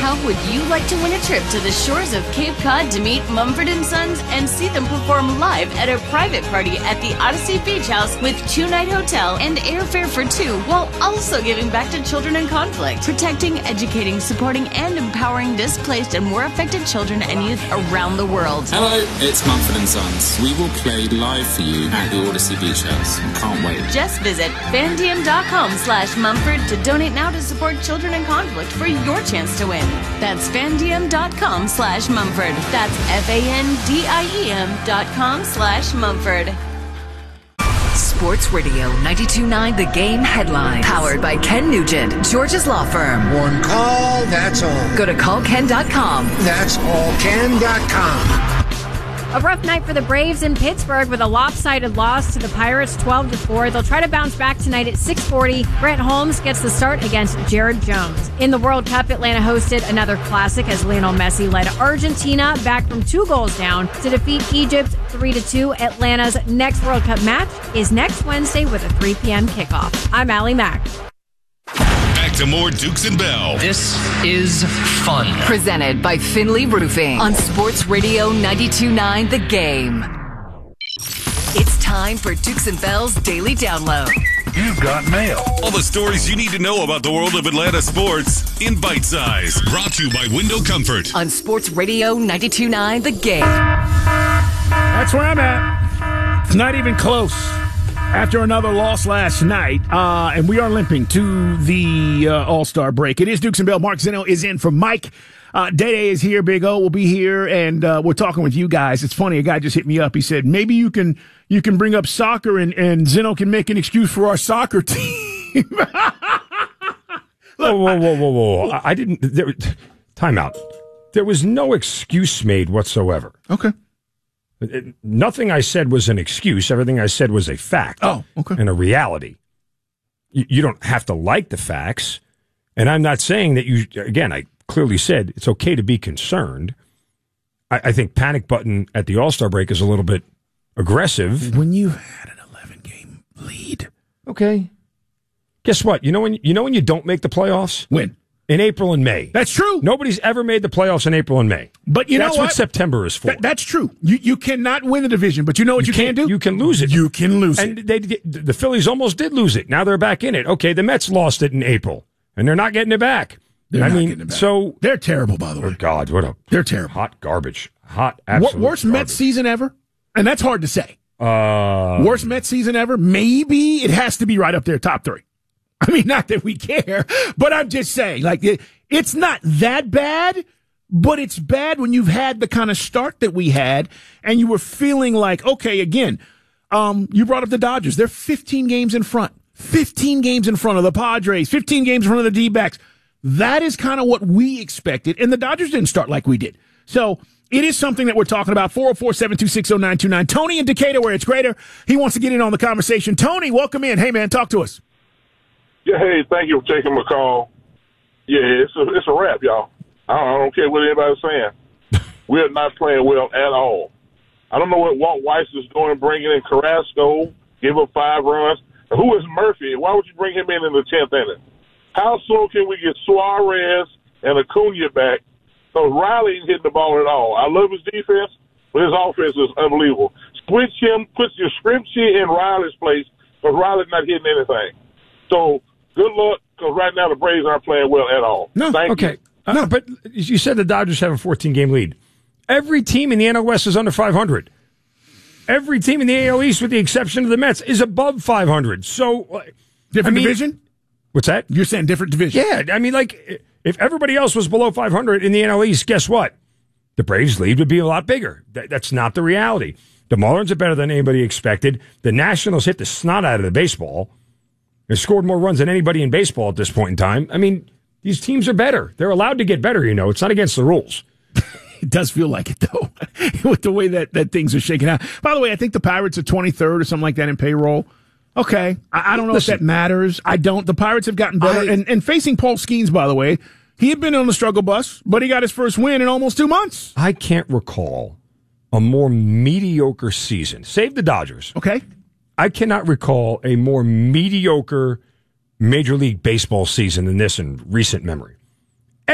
How would you like to win a trip to the shores of Cape Cod to meet Mumford & Sons and see them perform live at a private party at the Odyssey Beach House with 2-night hotel and airfare for 2, while also giving back to children in conflict, protecting, educating, supporting, and empowering displaced and war affected children and youth around the world? Hello, it's Mumford & Sons. We will play live for you at the Odyssey Beach House. Can't wait. Just visit fandiem.com/Mumford to donate now to support children in conflict for your chance to win. That's fandiem.com/Mumford. That's FANDIEM.com/Mumford. Sports Radio 92.9 The Game headline. Powered by Ken Nugent, George's Law Firm. One call, that's all. Go to callken.com. That's allken.com. A rough night for the Braves in Pittsburgh with a lopsided loss to the Pirates 12-4. They'll try to bounce back tonight at 6:40. Brett Holmes gets the start against Jared Jones. In the World Cup, Atlanta hosted another classic as Lionel Messi led Argentina back from 2 goals down to defeat Egypt 3-2. Atlanta's next World Cup match is next Wednesday with a 3 p.m. kickoff. I'm Allie Mack. Back to more Dukes and Bell. This is fun. Presented by Finley Roofing on Sports Radio 92.9 The Game. It's time for Dukes and Bell's Daily Download. You've got mail. All the stories you need to know about the world of Atlanta sports in bite size. Brought to you by Window Comfort. On Sports Radio 92.9 The Game. That's where I'm at. It's not even close. After another loss last night, and we are limping to the All-Star break. It is Dukes and Bell. Mark Zeno is in for Mike. Day is here. Big O will be here, and we're talking with you guys. It's funny. A guy just hit me up. He said, maybe you can bring up soccer, and Zeno can make an excuse for our soccer team. Look, whoa. I didn't. Time out. There was no excuse made whatsoever. Okay. Nothing I said was an excuse. Everything I said was a fact. Oh, okay. And a reality. You don't have to like the facts. And I'm not saying that you, again, I clearly said it's okay to be concerned. I think panic button at the All-Star break is a little bit aggressive. When you had an 11-game lead. Okay. Guess what? You know when you don't make the playoffs? When? In April and May. That's true. Nobody's ever made the playoffs in April and May. But that's what September is for. That's true. You cannot win the division, but you know what you can do? You can lose it. You can lose it. And the Phillies almost did lose it. Now they're back in it. Okay, the Mets lost it in April, and they're not getting it back. They're not getting it back. So they're terrible, by the way. Oh God, they're terrible. Hot garbage. Hot, absolute worst garbage. Mets season ever, and that's hard to say. Worst Mets season ever? Maybe it has to be right up there, top 3. I mean, not that we care, but I'm just saying, like, it's not that bad, but it's bad when you've had the kind of start that we had, and you were feeling like, okay, again, you brought up the Dodgers. They're 15 games in front. 15 games in front of the Padres. 15 games in front of the D-backs. That is kind of what we expected, and the Dodgers didn't start like we did. So it is something that we're talking about. 404-726-0929. Tony in Decatur, where it's greater. He wants to get in on the conversation. Tony, welcome in. Hey, man, talk to us. Yeah, hey, thank you for taking my call. Yeah, it's a wrap, y'all. I don't care what anybody's saying. We're not playing well at all. I don't know what Walt Weiss is doing, bringing in Carrasco, give up 5 runs. And who is Murphy? Why would you bring him in the 10th inning? How soon can we get Suarez and Acuna back? So Riley ain't hitting the ball at all. I love his defense, but his offense is unbelievable. Put your Scripchy in Riley's place, but Riley's not hitting anything. So good luck, because right now the Braves aren't playing well at all. No, Thank you. No, but you said the Dodgers have a 14-game lead. Every team in the NL West is under 500. Every team in the AL East, with the exception of the Mets, is above 500. So, different division? What's that? You're saying different division? Yeah, I mean, like, if everybody else was below 500 in the NL East, guess what? The Braves' lead would be a lot bigger. That's not the reality. The Marlins are better than anybody expected. The Nationals hit the snot out of the baseball. They scored more runs than anybody in baseball at this point in time. I mean, these teams are better. They're allowed to get better, you know. It's not against the rules. It does feel like it, though, with the way that things are shaking out. By the way, I think the Pirates are 23rd or something like that in payroll. Okay. I don't know if that matters. I don't. The Pirates have gotten better. And facing Paul Skeens, by the way, he had been on the struggle bus, but he got his first win in almost 2 months. I can't recall a more mediocre season. Save the Dodgers. Okay. I cannot recall a more mediocre Major League Baseball season than this in recent memory.